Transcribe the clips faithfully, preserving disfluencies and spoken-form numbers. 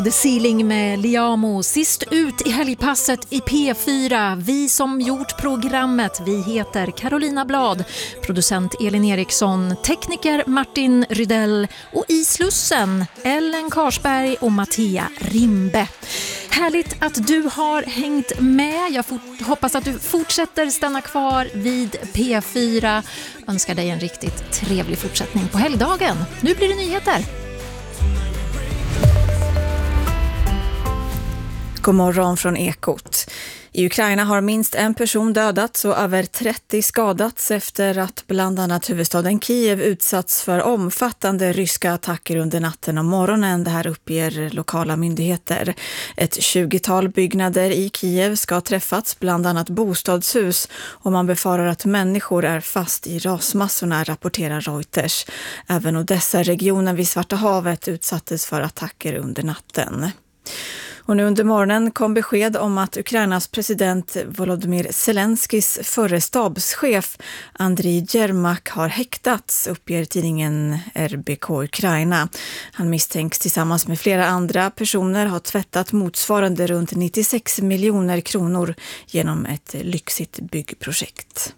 The Ceiling med Liamo, sist ut i helgpasset i P fyra. Vi som gjort programmet, vi heter Carolina Blad, producent Elin Eriksson, tekniker Martin Rydell och i Slussen Ellen Karsberg och Mattia Rimbe. Härligt att du har hängt med. Jag fort- hoppas att du fortsätter stanna kvar vid P fyra. Önskar dig en riktigt trevlig fortsättning på helgdagen. Nu blir det nyheter. God morgon från Ekot. I Ukraina har minst en person dödats och över trettio skadats efter att bland annat huvudstaden Kiev utsatts för omfattande ryska attacker under natten och morgonen. Det här uppger lokala myndigheter. Ett tjugotal byggnader i Kiev ska ha träffats, bland annat bostadshus, och man befarar att människor är fast i rasmassorna, rapporterar Reuters. Även Odessa-regionen vid Svarta havet utsattes för attacker under natten. Och nu under morgonen kom besked om att Ukrainas president Volodymyr Zelenskis förre stabschef Andriy Yermak har häktats, uppger tidningen R B K Ukraina. Han misstänks tillsammans med flera andra personer ha tvättat motsvarande runt nittiosex miljoner kronor genom ett lyxigt byggprojekt.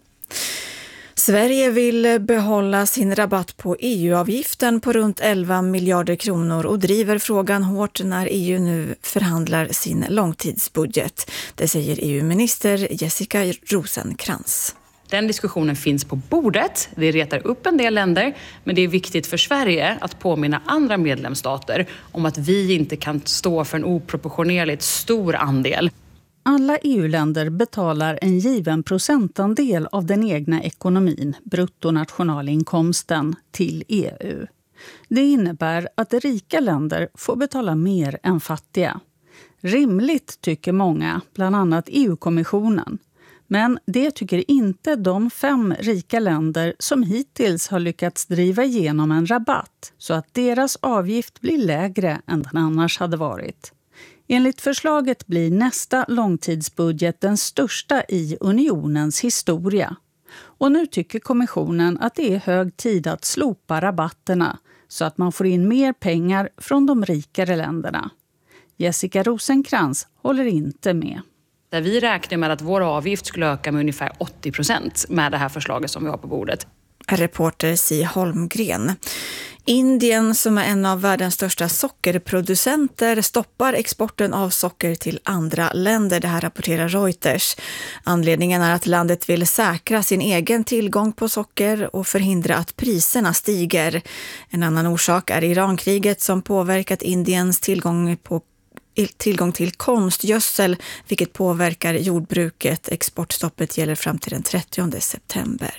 Sverige vill behålla sin rabatt på E U-avgiften på runt elva miljarder kronor och driver frågan hårt när E U nu förhandlar sin långtidsbudget. Det säger E U-minister Jessica Rosencrantz. Den diskussionen finns på bordet, det retar upp en del länder, men det är viktigt för Sverige att påminna andra medlemsstater om att vi inte kan stå för en oproportionerligt stor andel. Alla E U-länder betalar en given procentandel av den egna ekonomin, bruttonationalinkomsten, till E U. Det innebär att rika länder får betala mer än fattiga. Rimligt tycker många, bland annat E U-kommissionen. Men det tycker inte de fem rika länder som hittills har lyckats driva igenom en rabatt så att deras avgift blir lägre än den annars hade varit. Enligt förslaget blir nästa långtidsbudget den största i unionens historia. Och nu tycker kommissionen att det är hög tid att slopa rabatterna så att man får in mer pengar från de rikare länderna. Jessica Rosencrantz håller inte med. Där vi räknar med att vår avgift skulle öka med ungefär åttio procent med det här förslaget som vi har på bordet. Reporter Si Holmgren. Indien, som är en av världens största sockerproducenter, stoppar exporten av socker till andra länder. Det här rapporterar Reuters. Anledningen är att landet vill säkra sin egen tillgång på socker och förhindra att priserna stiger. En annan orsak är Irankriget som påverkat Indiens tillgång på tillgång till konstgödsel, vilket påverkar jordbruket. Exportstoppet gäller fram till den trettionde september.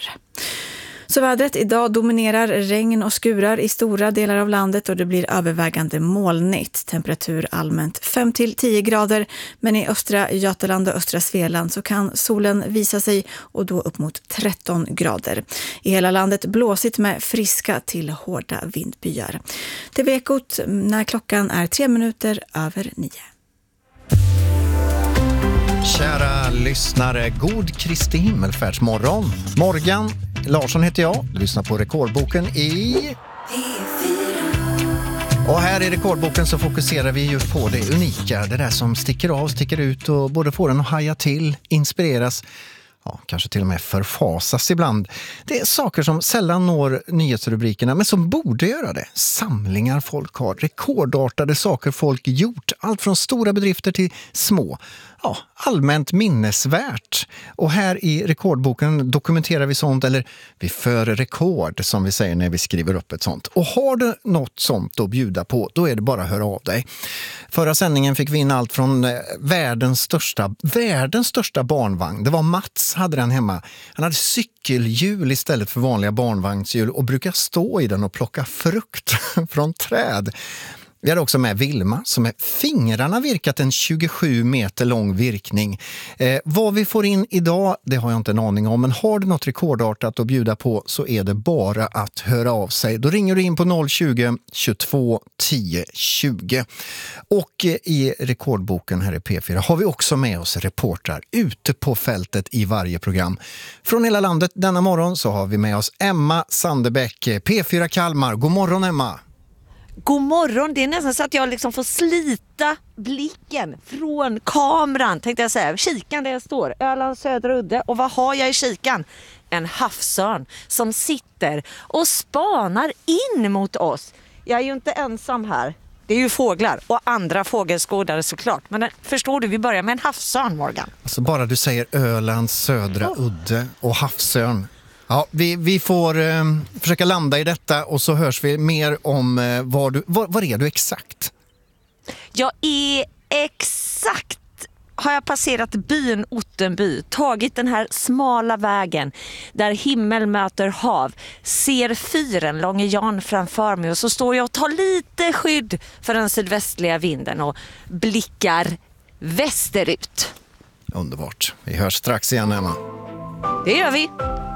Så vädret idag dominerar regn och skurar i stora delar av landet och det blir övervägande molnigt. Temperatur allmänt fem till tio grader, men i östra Götaland och östra Svealand så kan solen visa sig och då upp mot tretton grader. I hela landet blåsigt med friska till hårda vindbyar. T V-ekot när klockan är tre minuter över nio. Kära lyssnare, god Kristi himmelfärdsmorgon. Morgan Larsson heter jag, lyssnar på Rekordboken i P fyra. Och här i Rekordboken så fokuserar vi just på det unika, det där som sticker av, sticker ut och både får den att haja till, inspireras, ja, kanske till och med förfasas ibland. Det är saker som sällan når nyhetsrubrikerna men som borde göra det. Samlingar folk har, rekordartade saker folk gjort, allt från stora bedrifter till små. Ja, allmänt minnesvärt. Och här i Rekordboken dokumenterar vi sånt, eller vi för rekord som vi säger när vi skriver upp ett sånt. Och har du något sånt att bjuda på, då är det bara att höra av dig. Förra sändningen fick vi in allt från världens största, världens största barnvagn. Det var Mats, hade den hemma. Han hade cykelhjul istället för vanliga barnvagnshjul och brukar stå i den och plocka frukt från träd. Vi hade också med Vilma som med fingrarna virkat en tjugosju meter lång virkning. Eh, vad vi får in idag, det har jag inte en aning om. Men har du något rekordartat att bjuda på så är det bara att höra av sig. Då ringer du in på noll tjugo, tjugotvå, tio, tjugo. Och eh, i Rekordboken här i P fyra har vi också med oss reportrar ute på fältet i varje program. Från hela landet denna morgon så har vi med oss Emma Sandebäck, P fyra Kalmar. God morgon Emma! God morgon, det är nästan så att jag liksom får slita blicken från kameran, tänkte jag säga. Kikan där jag står, Ölands södra udde. Och vad har jag i kikan? En havsörn som sitter och spanar in mot oss. Jag är ju inte ensam här. Det är ju fåglar och andra fågelskådare såklart. Men förstår du, vi börjar med en havsörn, Morgan. Alltså bara du säger Ölands södra udde och havsörn. Ja, vi, vi får eh, försöka landa i detta och så hörs vi mer om eh, var, du, var, var är du exakt? Jag är exakt, har jag passerat byn Ottenby, tagit den här smala vägen där himmel möter hav, ser fyren Långe Jan framför mig och så står jag och tar lite skydd för den sydvästliga vinden och blickar västerut. Underbart. Vi hörs strax igen, Emma. Det gör vi.